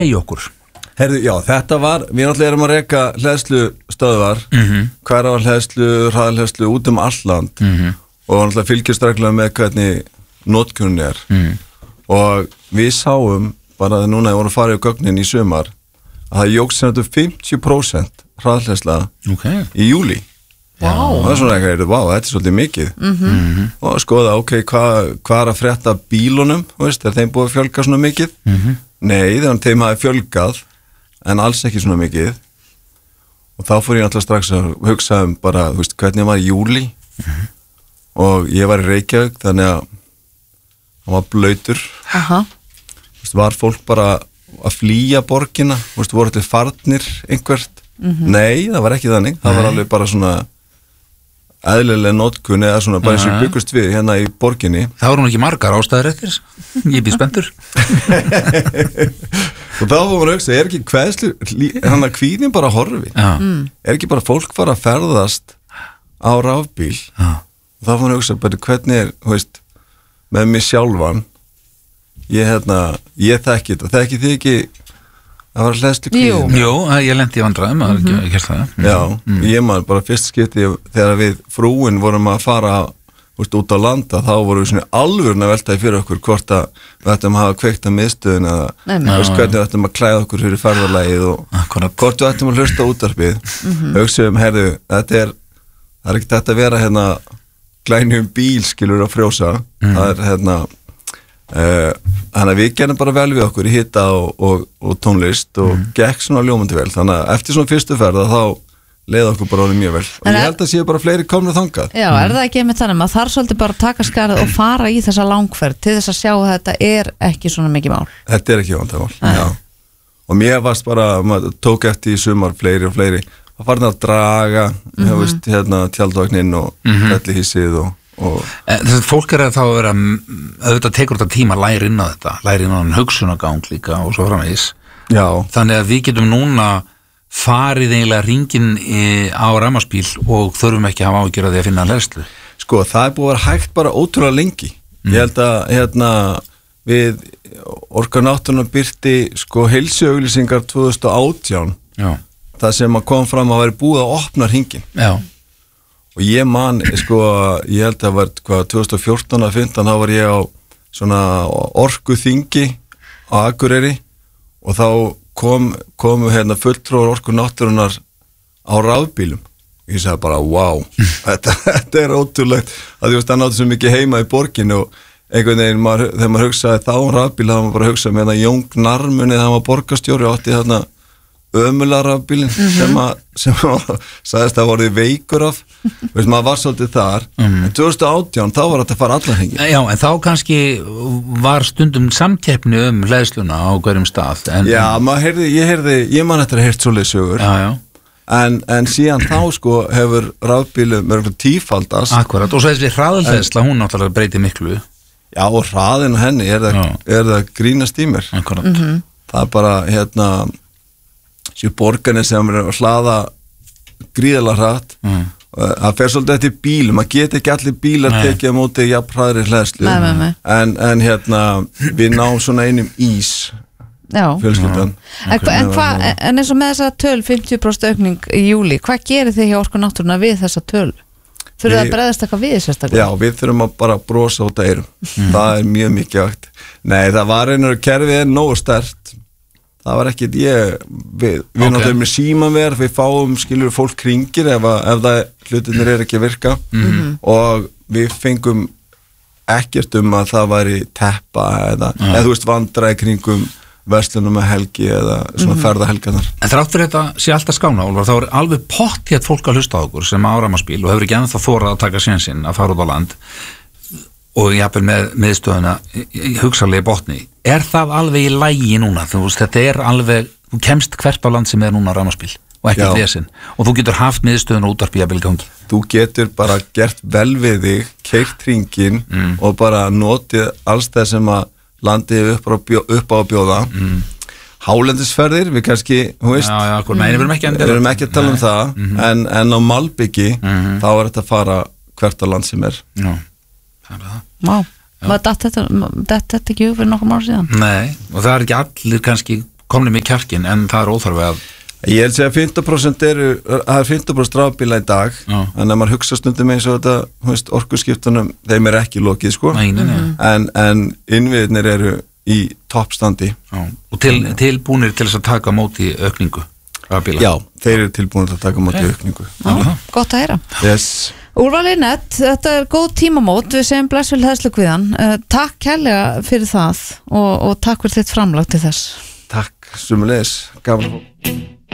í okkur. Herðu, já, þetta var, við náttúrulega erum að reka hleðslu stöðvar, hverjar hleðslu, hraðhleðslu út alland og náttúrulega fylgjast reglulega með hvernig notkunin og við sáum bara að núna ég voru að fara í gögnin í sumar að það jókst sem þetta 50% hraðhleðsla í júli. Og það svona eitthvað, þetta svolítið mikið og skoða, hvað að frétta bílunum, veist, þeim búið að fjölga svona mikið? Nei, þannig þeim hafi fjölgað en alls ekki svona mikið og þá fór ég alltaf strax að hugsa bara, þú veist, hvernig var í júli og ég var í Reykjavík þannig að hann var blautur þú veist, var fólk bara að flýja borgina, þú veist, voru til farnir einhvert, nei, það var ekki þannig það var alveg bara svona eðlilega notkun eða svona bara eins og byggust við hérna í borginni. Það voru nú ekki margar ástæður eftir ég býð spenntur og þá fór maður að hugsa, ekki kveðslu hann að kvíðin bara horfi ekki bara fólk fara að ferðast á rafbíl og þá fór maður að hugsa, bara hvernig þú veist, með mig sjálfan ég þekki þetta, þekki þið ekki það var hleðslu kvíðin? Jú, ég lendi í vandræðum að gera það. Já, ég maður bara fyrst skipti þegar við frúin vorum að fara út á landa, þá vorum við svona alvörn að veltaði fyrir okkur hvort að við ættum að hafa kveikt að miðstöðun eða hvernig við ættum að klæða okkur fyrir ferðarlagið og hvort við ættum að hlusta útvarpið hugsaðum, herðu, það er ekki þetta að vera hérna glænjum bíl skilur að frjósa það er þannig að við gerum bara vel við okkur í hitta og tónlist og gekk svona ljómandi vel, þannig að eftir svona fyrstu ferða þá leiði okkur bara orðið mjög vel og ég held að séu bara fleiri komnir þangað. Já, það ekki með þannig maður þarf svolítið bara að taka skarið og fara í þessa langferð til þess að sjá að þetta er ekki svona mikið mál. Þetta er ekki vandamál, já og mér varst bara, maður tók eftir í sumar fleiri og fleiri, það farið að draga veist, hérna tjaldvagninn og fellihísið og fólk að þá vera auðvitað tekur þetta tíma að læra inn á þetta læra inn á hugsunagang líka og svo framvegis þannig að við getum núna farið eiginlega hringinn á rafmagnsbíl og þurfum ekki að hafa áhyggjur af því að finna hleðslu. Sko, það er búið að vera hægt bara ótrúlega lengi ég held að við Orka náttúrunnar birti sko heilsuauglýsingar 2018 það sem að kom fram að væri búið að opna hringinn og ég man, sko, ég held að var 2014 að 15 þá var ég á svona orkuþingi á Akureyri og þá komu hérna fulltrúar Orku náttúrunnar á rafbílum og ég sagði bara, wow, þetta er ótrúlegt að þú veist, það náttúrulega svo mikið heima í borginu og einhvern veginn, þegar maður hugsaði þá rafbíl, þá var maður bara að hugsa með hérna Jón Gnarmunni, þegar maður borgarstjóri og átti þarna ömularafbílinn sem sagðist að voru veikur af veist, maður var svolítið þar en 2018 þá var þetta að fara allar hringi Já, en þá kannski var stundum samkeppni hleðsluna á hverjum stað Já, ég man eftir að heyrt svoleiðis sögur en síðan þá sko hefur rafbílum tífaldast Akkurat, og svo þessi hraðhleðsla hún náttúrulega breytir miklu Já, og hraðin á henni er það grínast í mér Akkurat Það er bara, sér borgarnir sem er að hlaða gríðalega hratt það fer svolítið eftir bílum, maður geti ekki allir bílar tekið á móti jafn hraðri hleðslu en við náum svona einum ís fjölskyldan En eins og með þessa töl 50% aukning í júli, hvað gerir þið hjá Orku náttúrunnar við þessa töl? Þurfum það að bregðast eitthvað við sérstaklega? Já, við þurfum að bara brosa út að eyrum það er mjög mikið hægt Nei, það var kerfið er nógu sterkt það var ekkit við náttúrulega með símanver við fáum, skilur fólk kringir ef það hlutinir er ekki að virka og við fengum ekkert að það væri teppa eða þú veist vandræði kringum verslunum með helgi eða svona ferðahelgarnar En þrátt fyrir þetta sé alltaf skána, Úlfar, þá er alveg pottþétt fólk að hlusta á okkur sem á rafmagnsbíl og hefur ekki ennþá þorað að taka sénsinn að fara út á land og jafnvel með miðstöðuna hugsanlega í botni er það alveg í lagi núna þú veist, þetta er alveg, þú kemst hvert á land sem er núna rafmagnsbíl og ekki þessinn og þú getur haft miðstöðuna út af bíabilgangi þú getur bara gert vel við þig keyrt hringinn og bara notið alls þess sem að landið upp á að bjóða hálendisferðir, við kannski veist, við erum ekki að tala um það en á malbyggi þá er þetta að fara hvert á land sem er Vá, maður datt þetta ekki fyrir nokkuð ár síðan Nei, og það er ekki allir kannski komnir með kjarkin en það óþarfi að Ég held að segja 50% það er 50% rafbíla í dag en ef maður hugsa stundum eins og þetta orkuskiptunum, þeim ekki lokið sko. Nei. En innviðirnir eru í toppstandi og tilbúnir til þess að taka móti aukningu rafbíla. Já, þeir eru tilbúnir að taka móti aukningu Gott að heyra Yes Úrvalið nett, þetta góð tímamót við segjum bless við hlæðslu Guðan takk kærlega fyrir það og takk fyrir þitt framlag til þess Takk, sömuleiðis, gaman